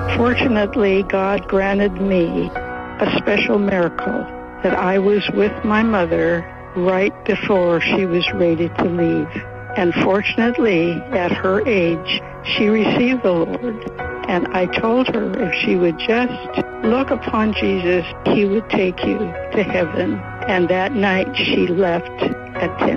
Fortunately, God granted me a special miracle that I was with my mother right before she was ready to leave. And fortunately, at her age, she received the Lord. And I told her if she would just look upon Jesus, he would take you to heaven. And that night she left at 10